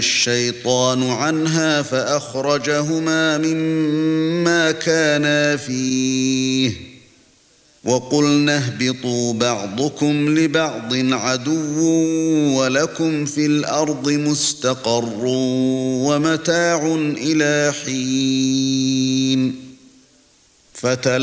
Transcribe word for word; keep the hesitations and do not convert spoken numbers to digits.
الشيطان عنها فأخرجهما مما كانا فيه وقلنا اهبطوا بعضكم لبعض عدو ولكم في الأرض مستقر ومتاع إلى حين فتلا